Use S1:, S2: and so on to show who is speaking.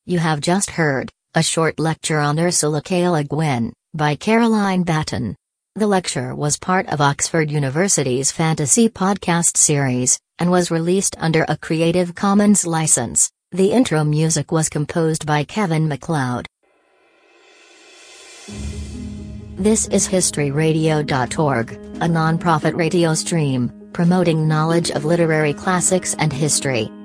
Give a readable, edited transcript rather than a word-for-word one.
S1: You have just heard a short lecture on Ursula K. Le Guin, by Caroline Batten. The lecture was part of Oxford University's Fantasy Podcast series, and was released under a Creative Commons license. The intro music was composed by Kevin MacLeod. This is HistoryRadio.org, a non-profit radio stream, promoting knowledge of literary classics and history.